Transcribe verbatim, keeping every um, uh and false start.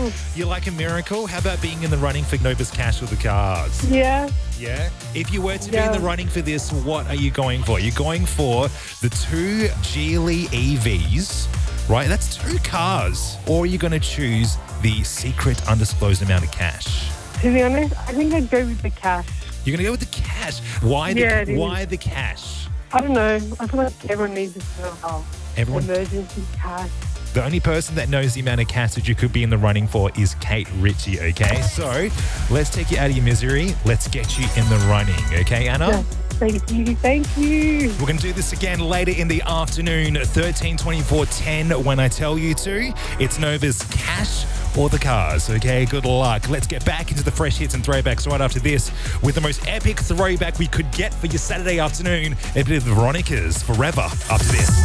miracle. You like a miracle? How about being in the running for Nova's Cash or the cars? Yeah. Yeah? If you were to Yeah. be in the running for this, what are you going for? You're going for the two Geely E Vs, right? That's two cars. Or are you going to choose the secret undisclosed amount of cash? To be honest, I think I'd go with the cash. You're going to go with the cash. Why the, Yeah, it is. why the cash? I don't know. I feel like everyone needs a sort of um, Everyone- emergency cash. The only person that knows the amount of cash that you could be in the running for is Kate Ritchie, okay? So let's take you out of your misery. Let's get you in the running, okay, Anna? Yeah. Thank you. Thank you. We're going to do this again later in the afternoon, thirteen twenty-four ten, when I tell you to. It's Nova's Cash or the Cars, okay? Good luck. Let's get back into the fresh hits and throwbacks right after this with the most epic throwback we could get for your Saturday afternoon. A bit of Veronica's Forever after this.